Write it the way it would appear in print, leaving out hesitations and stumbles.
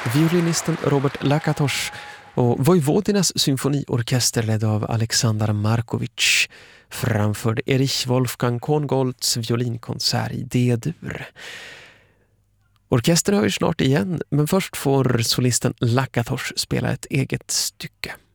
violinisten Robert Lakatos och Vojvodinas symfoniorkester ledd av Alexander Markovic framförde Erich Wolfgang Korngolds violinkonsert i D-dur. Orkestern hörs snart igen, men först får solisten Lakatos spela ett eget stycke.